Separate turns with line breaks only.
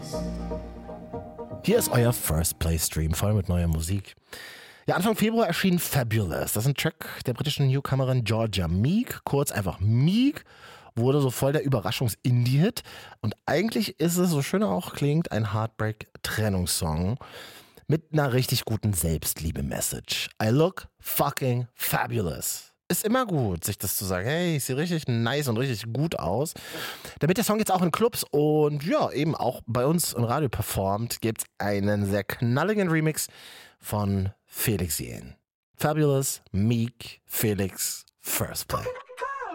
Hier ist euer First Play Stream, voll mit neuer Musik. Ja, Anfang Februar erschien Fabulous. Das ist ein Track der britischen Newcomerin Georgia Meek, kurz einfach Meek, wurde so voll der Überraschungs-Indie-Hit. Und eigentlich ist es, so schön er auch klingt, ein Heartbreak-Trennungssong mit einer richtig guten Selbstliebe-Message. I look fucking fabulous. Ist immer gut, sich das zu sagen. Hey, ich sehe richtig nice und richtig gut aus. Damit der Song jetzt auch in Clubs und ja, eben auch bei uns im Radio performt, gibt es einen sehr knalligen Remix von Felix Jähn. Fabulous, Meek, Felix, First Play.